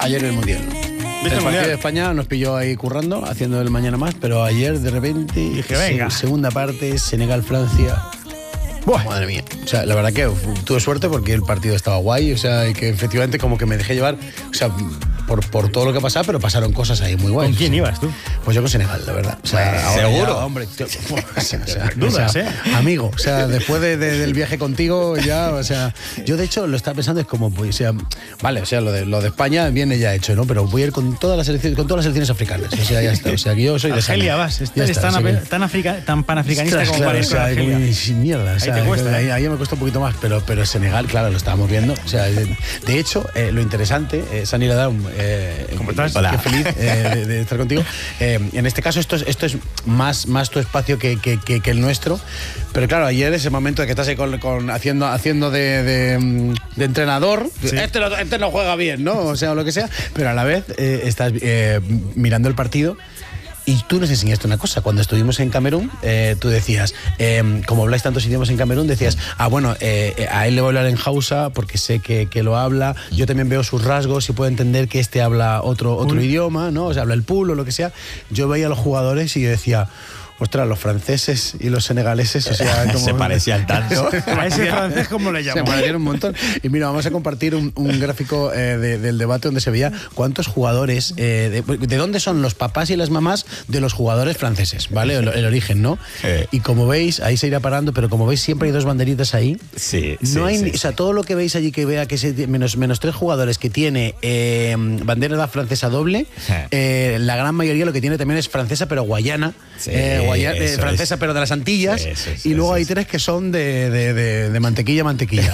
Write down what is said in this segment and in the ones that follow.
Ayer el Mundial. El partido de España nos pilló ahí currando, haciendo el mañana más, pero ayer de repente, dije, venga. Segunda parte, Senegal-Francia. Buah, madre mía. O sea, la verdad que tuve suerte porque el partido estaba guay, o sea, y que efectivamente como que me dejé llevar, o sea, por todo lo que pasaba, pero pasaron cosas ahí muy guays. ¿Con quién ibas tú? Pues yo con Senegal, la verdad. O sea, ¿seguro? Ya, hombre, dudas, amigo, o sea, después del viaje contigo ya, o sea, yo de hecho lo estaba pensando, es como, pues, o sea, vale, o sea, lo de España viene ya hecho, ¿no? Pero voy a ir con todas las selecciones africanas, o sea, ya está, o sea, que yo soy de Argelia vas, eres tan panafricanista como claro, parece Argelia. Mierda, o sea, ahí te cuesta, ahí me cuesta un poquito más, pero Senegal, claro, lo estábamos viendo, o sea, de hecho, lo interesante, Sani Ladam, ¿cómo estás? Hola. Qué feliz de estar contigo. En este caso esto es más tu espacio que el nuestro, pero claro, ayer ese momento de que estás ahí haciendo de entrenador, sí. Este no juega bien, ¿no? O sea, lo que sea, pero a la vez estás mirando el partido. Y tú nos enseñaste una cosa, cuando estuvimos en Camerún, tú decías, como habláis tantos idiomas en Camerún, decías, bueno, a él le voy a hablar en Hausa porque sé que lo habla, yo también veo sus rasgos y puedo entender que este habla otro idioma, ¿no? O sea, habla el pool o lo que sea. Yo veía a los jugadores y yo decía, ostras, los franceses y los senegaleses, o sea, como se parecían tanto. A ese francés, ¿cómo le llamo? Se parecían un montón. Y mira, vamos a compartir un gráfico del debate donde se veía cuántos jugadores, de dónde son los papás y las mamás de los jugadores franceses, ¿vale? El origen, ¿no? Y como veis, ahí se irá parando, pero como veis, siempre hay dos banderitas ahí. Sí. No hay, o sea, todo lo que veis allí que vea que es menos 3 jugadores que tiene bandera francesa doble, la gran mayoría lo que tiene también es francesa, pero guayana. Francesa, pero de las Antillas, y luego hay 3 que son de mantequilla.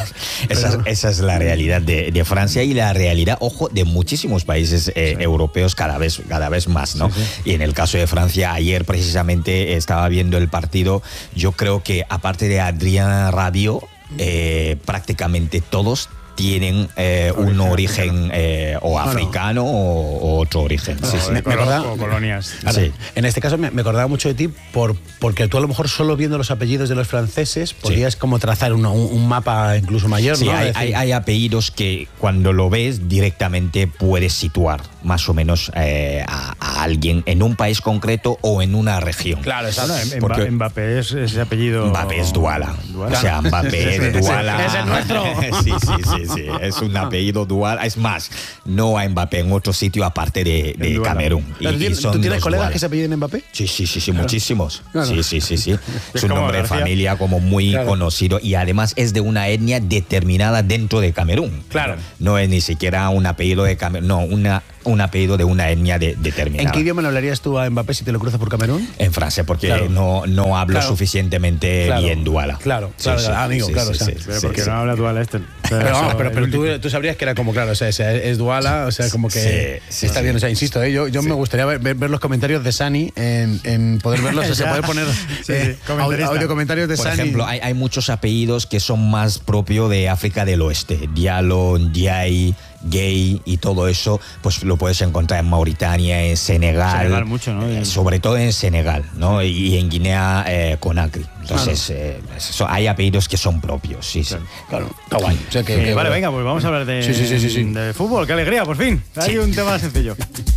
Esa es la realidad de Francia y la realidad, ojo, de muchísimos países europeos cada vez más, ¿no? Sí. Y en el caso de Francia, ayer precisamente estaba viendo el partido, yo creo que aparte de Adrien Rabiot, prácticamente todos tienen un origen o africano o otro origen. Me acordaba, o colonias. Sí. En este caso me acordaba mucho de ti porque tú a lo mejor solo viendo los apellidos de los franceses podías como trazar un mapa incluso mayor, sí, ¿no? Hay apellidos que cuando lo ves directamente puedes situar más o menos a alguien en un país concreto o en una región. Claro, exacto. Mbappé es ese apellido. Mbappé es Douala. O sea, Mbappé es Douala. Es el nuestro. Sí, es un apellido dual. Es más, no hay Mbappé en otro sitio aparte de Camerún. ¿Tú tienes colegas que se apelliden Mbappé? Sí, muchísimos. Claro. Sí. Es un nombre de familia como muy conocido y además es de una etnia determinada dentro de Camerún. Claro. No es ni siquiera un apellido de Camerún, no, un apellido de una etnia determinada. ¿En qué idioma le hablarías tú a Mbappé si te lo cruzas por Camerún? En francés, porque no hablo suficientemente bien Douala. Claro, amigo, claro. Pero porque no habla Douala este. Pero tú sabrías que era como, claro, o sea, es Douala, o sea, como que está bien, o sea, insisto, yo me gustaría ver los comentarios de Sani, en poder verlos, o sea, poder poner audio comentarios de Sani. Por ejemplo, hay muchos apellidos que son más propios de África del Oeste, Diallo, Ndiaye, Gay y todo eso, pues lo puedes encontrar en Mauritania, en Senegal mucho, ¿no? Sobre todo en Senegal, ¿no? Y en Guinea Conakry. Entonces, hay apellidos que son propios, sí. Claro, está guay. O sea vale, venga, pues vamos a hablar de fútbol. ¡Qué alegría, por fin! Hay un tema sencillo.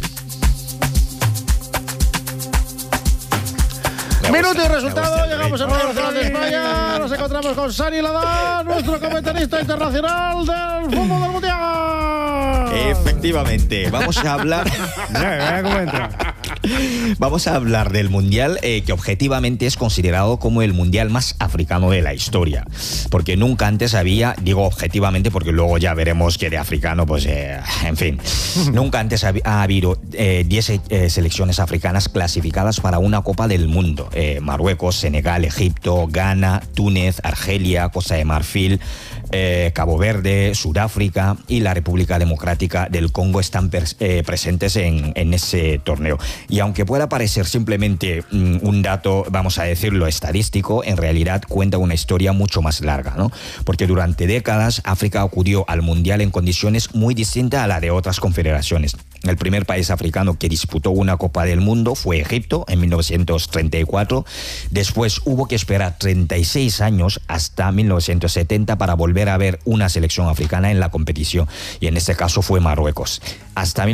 Minuto y resultado, llegamos a Radio Nacional de España, nos encontramos con Sani Ladam, nuestro comentarista internacional del fútbol del Mundial. Efectivamente, vamos a hablar... ¿Cómo entra? Vamos a hablar del Mundial que objetivamente es considerado como el Mundial más africano de la historia, porque nunca antes había, digo objetivamente porque luego ya veremos que de africano, pues en fin, nunca antes ha habido 10 selecciones africanas clasificadas para una Copa del Mundo. Marruecos, Senegal, Egipto, Ghana, Túnez, Argelia, Costa de Marfil, Cabo Verde, Sudáfrica y la República Democrática del Congo están presentes en ese torneo. Y aunque pueda parecer simplemente un dato, vamos a decirlo, estadístico, en realidad cuenta una historia mucho más larga, ¿no? Porque durante décadas África acudió al Mundial en condiciones muy distintas a la de otras confederaciones. El primer país africano que disputó una Copa del Mundo fue Egipto en 1934. Después hubo que esperar 36 años hasta 1970 para volver volver a ver una selección africana en la competición, y en este caso fue Marruecos. Hasta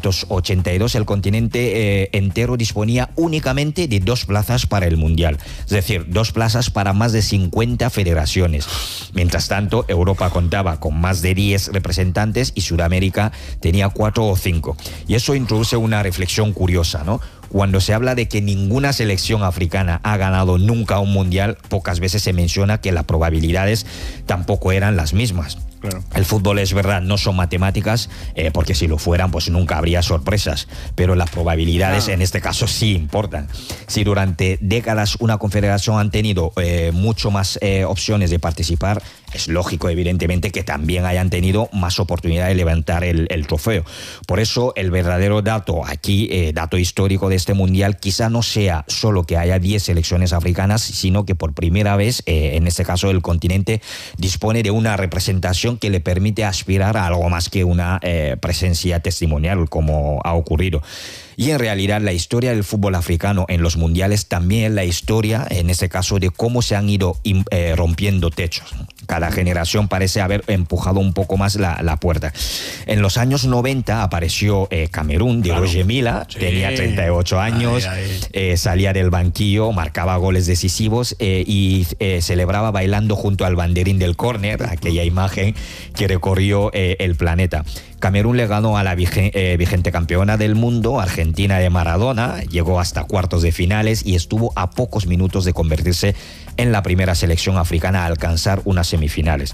1982 el continente entero disponía únicamente de 2 plazas para el Mundial, es decir, 2 plazas para más de 50 federaciones. Mientras tanto, Europa contaba con más de 10 representantes y Sudamérica tenía 4 o 5. Y eso introduce una reflexión curiosa, ¿no? Cuando se habla de que ninguna selección africana ha ganado nunca un mundial, pocas veces se menciona que las probabilidades tampoco eran las mismas. Claro. El fútbol, es verdad, no son matemáticas, porque si lo fueran, pues nunca habría sorpresas. Pero las probabilidades en este caso sí importan. Si durante décadas una confederación han tenido mucho más opciones de participar, es lógico, evidentemente, que también hayan tenido más oportunidad de levantar el trofeo. Por eso, el verdadero dato aquí, dato histórico de este mundial, quizá no sea solo que haya 10 selecciones africanas, sino que por primera vez, en este caso, el continente dispone de una representación que le permite aspirar a algo más que una presencia testimonial, como ha ocurrido. Y en realidad la historia del fútbol africano en los mundiales también es la historia, en este caso, de cómo se han ido rompiendo techos. Cada generación parece haber empujado un poco más la puerta. En los años 90 apareció Camerún, de Roger Mila, tenía 38 años, salía del banquillo, marcaba goles decisivos y celebraba bailando junto al banderín del córner, aquella imagen que recorrió el planeta. Camerún le ganó a la vigente campeona del mundo, Argentina de Maradona, llegó hasta cuartos de finales y estuvo a pocos minutos de convertirse en la primera selección africana a alcanzar unas semifinales.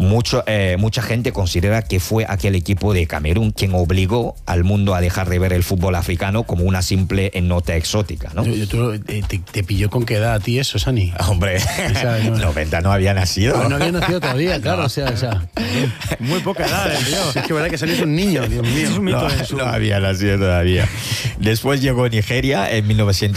Mucha gente considera que fue aquel equipo de Camerún quien obligó al mundo a dejar de ver el fútbol africano como una simple nota exótica, ¿no? ¿Te pilló con qué edad a ti eso, Sani? Hombre, o sea, 90 no había nacido. No había nacido todavía, claro. O sea, muy poca edad, tío. Es que verdad que Sani es un niño, Dios mío. No había nacido todavía. Después llegó Nigeria en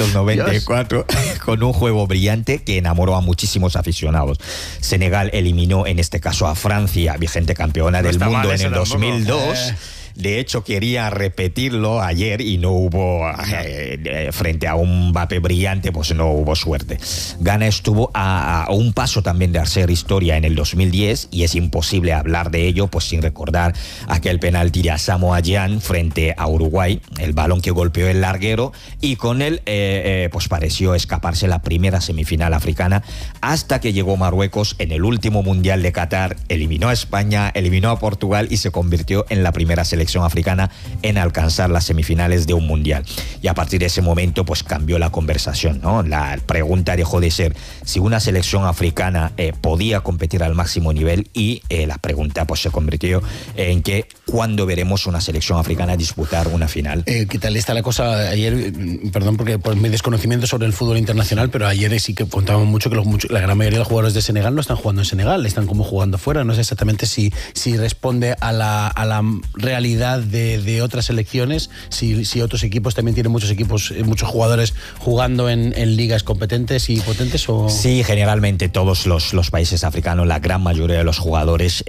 1994 con un juego brillante que enamoró a muchísimos aficionados. Senegal eliminó en este caso a Francia, vigente campeona del mundo en el 2002. De hecho, quería repetirlo ayer y no hubo, frente a un Mbappé brillante, pues no hubo suerte. Ghana estuvo a un paso también de hacer historia en el 2010 y es imposible hablar de ello pues sin recordar aquel penalti de Asamoah Gyan frente a Uruguay, el balón que golpeó el larguero y con él pues pareció escaparse la primera semifinal africana hasta que llegó Marruecos en el último Mundial de Qatar, eliminó a España, eliminó a Portugal y se convirtió en la primera selección africana en alcanzar las semifinales de un mundial. Y a partir de ese momento pues cambió la conversación, ¿no? La pregunta dejó de ser si una selección africana podía competir al máximo nivel y la pregunta pues se convirtió en que ¿cuándo veremos una selección africana disputar una final? ¿Qué tal está la cosa? Ayer, perdón porque por mi desconocimiento sobre el fútbol internacional, pero ayer sí que contábamos mucho que la gran mayoría de los jugadores de Senegal no están jugando en Senegal, están como jugando fuera. No sé exactamente si responde a la realidad de otras selecciones, si otros equipos también tienen muchos jugadores jugando en ligas competentes y potentes o... Sí, generalmente todos los países africanos, la gran mayoría de los jugadores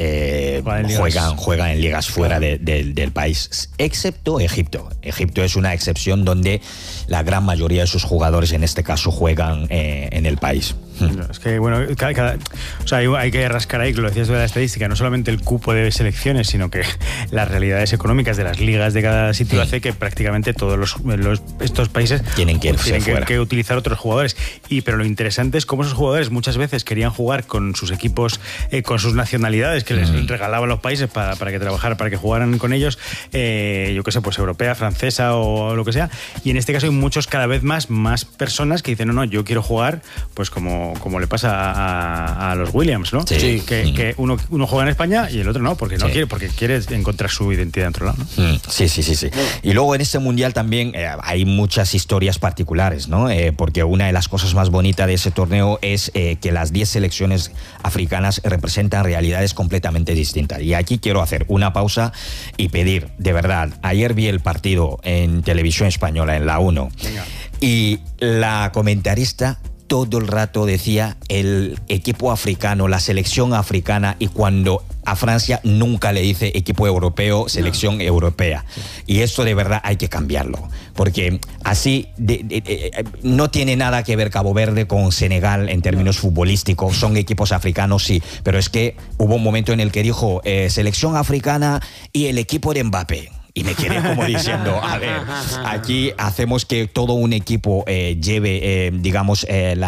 juegan en ligas fuera del país, excepto Egipto. Egipto es una excepción donde la gran mayoría de sus jugadores en este caso juegan en el país. Es que, bueno, o sea, hay que rascar ahí, que lo decías de la estadística, no solamente el cupo de selecciones, sino que las realidades económicas de las ligas de cada sitio hace que prácticamente todos estos países tienen que utilizar otros jugadores. Pero lo interesante es cómo esos jugadores muchas veces querían jugar con sus equipos, con sus nacionalidades que les regalaban los países para que jugaran con ellos, yo qué sé, pues europea, francesa o lo que sea. Y en este caso hay muchos, cada vez más personas que dicen, no, yo quiero jugar, pues como le pasa a los Williams, ¿no? Sí. Que uno juega en España y el otro no, porque no quiere, porque quiere encontrar su identidad en otro lado, ¿no? Sí. Y luego en este mundial también hay muchas historias particulares, ¿no? Porque una de las cosas más bonitas de ese torneo es que las 10 selecciones africanas representan realidades completamente distintas. Y aquí quiero hacer una pausa y pedir, de verdad, ayer vi el partido en televisión española, en la 1, y la comentarista todo el rato decía el equipo africano, la selección africana, y cuando a Francia nunca le dice equipo europeo, selección europea. Y esto de verdad hay que cambiarlo, porque así no tiene nada que ver Cabo Verde con Senegal en términos futbolísticos. Son equipos africanos, sí, pero es que hubo un momento en el que dijo selección africana y el equipo de Mbappé. Y me quedé como diciendo, a ver, aquí hacemos que todo un equipo lleve, digamos,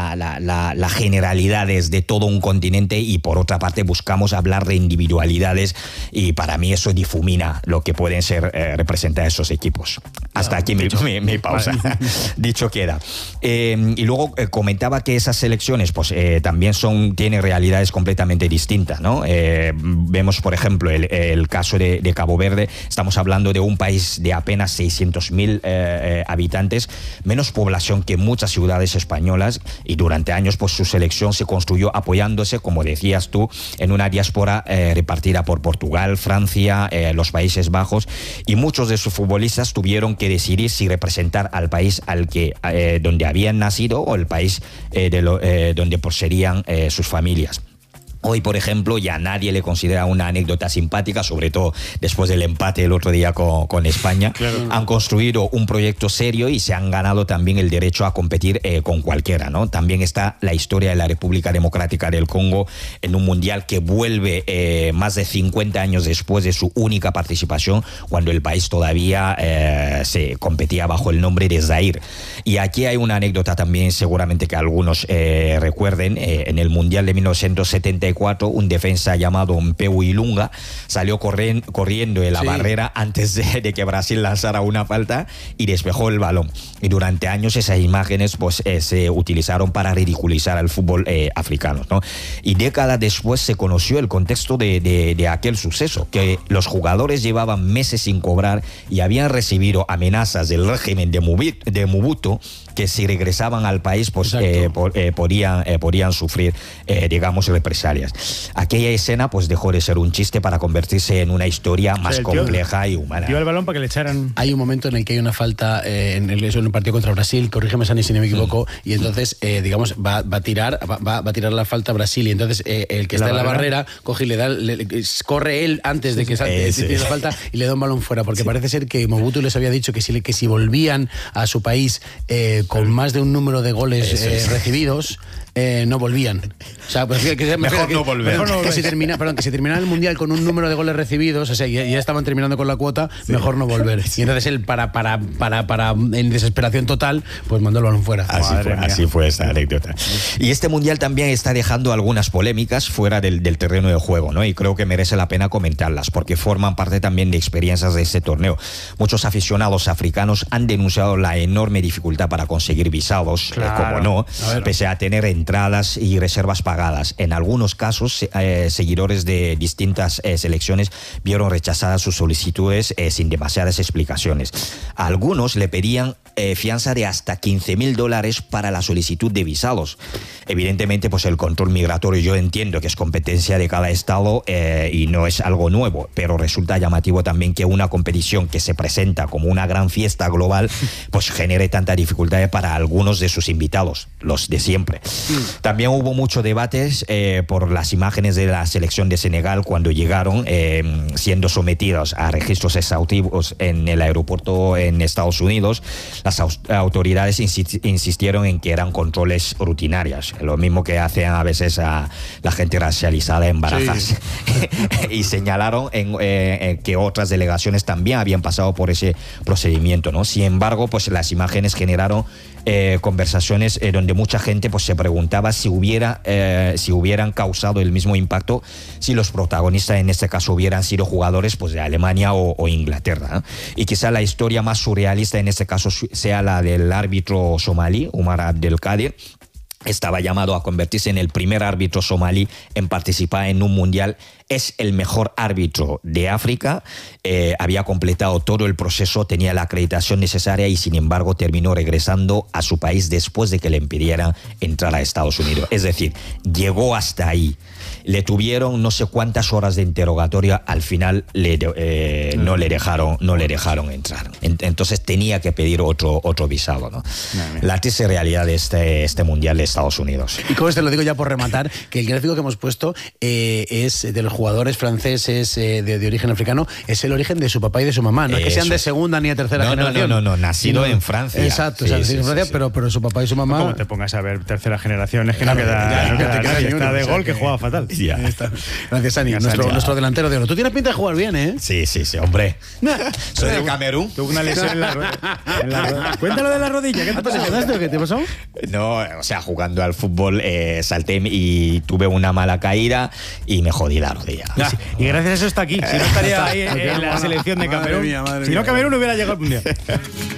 las generalidades de todo un continente, y por otra parte buscamos hablar de individualidades, y para mí eso difumina lo que pueden ser representar esos equipos. Hasta aquí mi pausa. Dicho queda. Y luego comentaba que esas selecciones pues también tienen realidades completamente distintas, ¿no? Vemos, por ejemplo, el caso de Cabo Verde. Estamos hablando de un país de apenas 600.000 habitantes, menos población que muchas ciudades españolas, y durante años pues su selección se construyó apoyándose, como decías tú, en una diáspora repartida por Portugal, Francia, los Países Bajos, y muchos de sus futbolistas tuvieron que decidir si representar al país donde habían nacido, o el país donde procedían sus familias. Hoy, por ejemplo, ya nadie le considera una anécdota simpática, sobre todo después del empate el otro día con España. Claro. Han construido un proyecto serio y se han ganado también el derecho a competir con cualquiera, ¿no? También está la historia de la República Democrática del Congo en un mundial que vuelve más de 50 años después de su única participación, cuando el país todavía se competía bajo el nombre de Zaire. Y aquí hay una anécdota también, seguramente que algunos recuerden. En el mundial de 1974, un defensa llamado Mpeu Ilunga salió corriendo en la barrera antes de que Brasil lanzara una falta y despejó el balón. Y durante años esas imágenes pues, se utilizaron para ridiculizar al fútbol africano, ¿no? Y décadas después se conoció el contexto de aquel suceso, que los jugadores llevaban meses sin cobrar y habían recibido amenazas del régimen de Mobutu, que si regresaban al país pues podían sufrir digamos represalias. Aquella escena pues dejó de ser un chiste para convertirse en una historia más compleja y humana. Dio el balón para que le echaran. Hay un momento en el que hay una falta en un partido contra Brasil, corrígeme Sani si no me equivoco, y entonces digamos va a tirar la falta a Brasil, y entonces el que está en la barrera coge y corre él antes de que salte la falta y le da un balón fuera, porque parece ser que Mobutu les había dicho que si volvían a su país con más de un número de goles recibidos, no volvían. O sea, mejor no volver. Que si terminara el mundial con un número de goles recibidos, o sea, ya estaban terminando con la cuota, mejor no volver. Y entonces él, para en desesperación total, pues mandó el balón fuera. Así fue esta anécdota. Y este mundial también está dejando algunas polémicas fuera del terreno de juego, ¿no? Y creo que merece la pena comentarlas, porque forman parte también de experiencias de este torneo. Muchos aficionados africanos han denunciado la enorme dificultad para conseguir visados, como no, pese a tener entradas y reservas pagadas. En algunos casos, seguidores de distintas selecciones vieron rechazadas sus solicitudes sin demasiadas explicaciones. A algunos le pedían fianza de hasta $15,000 para la solicitud de visados. Evidentemente, pues el control migratorio, yo entiendo que es competencia de cada estado y no es algo nuevo, pero resulta llamativo también que una competición que se presenta como una gran fiesta global, pues genere tanta dificultad para algunos de sus invitados, los de siempre. También hubo mucho debates por las imágenes de la selección de Senegal cuando llegaron, siendo sometidos a registros exhaustivos en el aeropuerto en Estados Unidos. Las autoridades insistieron en que eran controles rutinarios, lo mismo que hacen a veces a la gente racializada en Barajas. Y señalaron que otras delegaciones también habían pasado por ese procedimiento, ¿no? Sin embargo, pues las imágenes generaron conversaciones donde mucha gente pues se preguntaba si hubieran causado el mismo impacto si los protagonistas en este caso hubieran sido jugadores pues de Alemania o Inglaterra, ¿no? Y quizá la historia más surrealista en este caso sea la del árbitro somalí, Umar Abdelkadir. Estaba llamado a convertirse en el primer árbitro somalí en participar en un mundial. Es el mejor árbitro de África, había completado todo el proceso, tenía la acreditación necesaria y sin embargo terminó regresando a su país después de que le impidieran entrar a Estados Unidos. Es decir, llegó hasta ahí. Le tuvieron no sé cuántas horas de interrogatorio, al final no le dejaron entrar. Entonces tenía que pedir otro visado, ¿no? La triste realidad de este mundial de Estados Unidos. Y como lo digo ya por rematar, que el gráfico que hemos puesto es de los jugadores franceses de origen africano, es el origen de su papá y de su mamá, no es que sean de segunda ni de tercera generación. No, nacido en Francia. Exacto, nacido en Francia, pero su papá y su mamá... Como te pongas a ver tercera generación, es que no queda está de gol que juega fatal. Ya. Gracias, Ani, nuestro delantero de oro. Tú tienes pinta de jugar bien, ¿eh? Sí, hombre. Soy de Camerún. Tuve una lesión en la rodilla. Cuéntalo de la rodilla, ¿qué te pasó? ¿Qué te pasó? No, o sea, jugando al fútbol salté y tuve una mala caída y me jodí la rodilla. Y gracias a eso está aquí. Si no estaría ahí en la selección de Camerún. Madre mía. Si no, Camerún no hubiera llegado al mundial.